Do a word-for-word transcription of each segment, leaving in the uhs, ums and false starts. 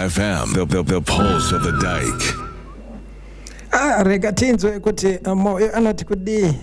F M, the, the, the pulse of the dike. Ah, rega tinzwe kuti moyo anoti kudi.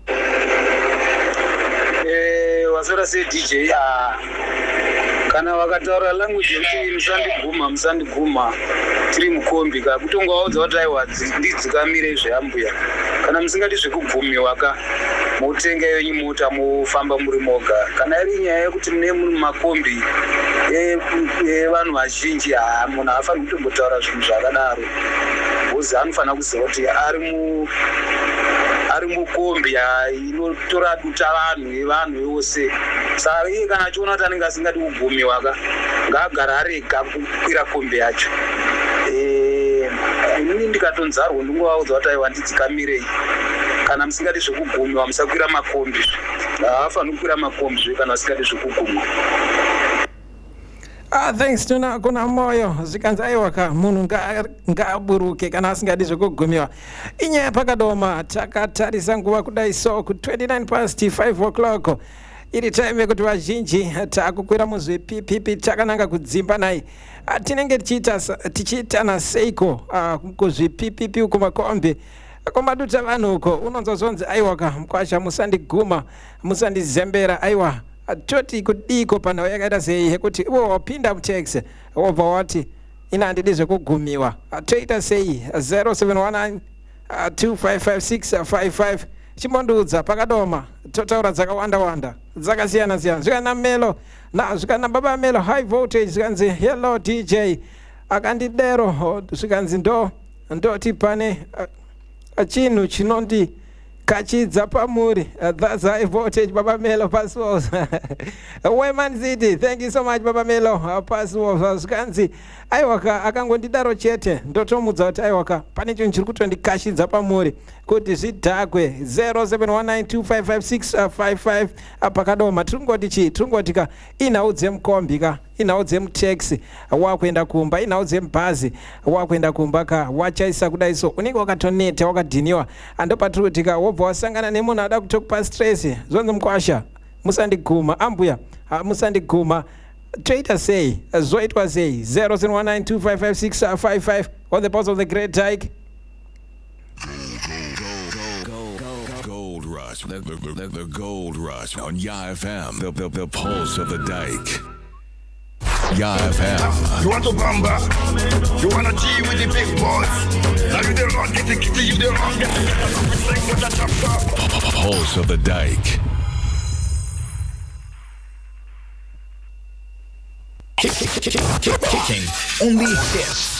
Eh, wasora se D J ah kana wakataura language kuti musandiguma musandiguma tiri mukombi ka kutongoaudza kuti aiwa ndidzikamire zveambuya kana musingati zvekugumiwa ka mutenga yenyu mota mufamba muri moga kana iri nyaya yekuti mune muri makombi evanhu vazhinji ha munhu haafaniri kutombotaura zvinhu zvakadaro bhozi anofanira kuziva kuti ari mu ari mukombi inotora duta vanhu evanhu vose saka iye kana achiona kuti anenge asingadi kugumiwa ka ngaagara arega kukwira kombi yacho. Inini ndikatonzarwa ndingovaudza kuti aiwa ndidzikamirei kana musingadi zvekugumiwa musakwira makombi haafaniri kukwira makombi kana asingadi zvekugumiwa. Ah, thanks tuna kuna moyo zikanzi aiwa ka munhu ngaaburuke kana asingadi zvekugumiwa. Inyaya pakadoma takatarisa nguva kudai so ku twenty-nine past five o'clock iri time yekuti vazhinji takukwira muzvipipipi takananga kudzimba nai tinenge tichiita tichiitana seiko kuzvipipipi uko makombi komaduta vanhu uko unonzozonzi aiwa ka mkwasha musandiguma musandizembera aiwa toti kudiko panhau yakaita sei yekuti iwo wapinda mutaxi wobva wati ina handidi zvekugumiwa toita sei zero seven one nine two five five six five five chimondiudza pakadoma totaura dzakawanda wanda dzakasiyana siyana zvikana melo na zvikana baba melo high voltage zvikanzi hello D J akandidero zvikanzi ndo ndoti pane chinhu chinondi kachidza pamuri that's high voltage baba melo password Wayman City. Thank you so much baba melo uh, password zvikanzi aiwaka akangondidaro chete ndotomudza kuti aiwaka pane chinhu chiri kutondikashidza pamuri kuti zvidhakwe zero seven one nine two five five six five five pakadoma tiri kungoti chii tiri kungoti ka inhau dzemukombi ka inhau dzemutaxi wakuenda kumba inhau dzemubhazi wakuenda kumba ka wachaisa kudai so unenge wakatoneta wakadhiniwa andopatiri kuti ka wobva wasangana nemunhu ada kutokupa stress zvonzi mukwasha musandiguma ambuya musandiguma toita sei zoitwa sei zero seven one nine two five five six five five on the pulse of the great dike. Gold Rush, the, the, the, the Gold Rush on Y F M, the, the, the pulse of the dike. Y F M. You want to bamba? You want to G with the big boys? Now you the wrong, get the kitty, you the wrong, get the pulse of the dike. Kicking only hits.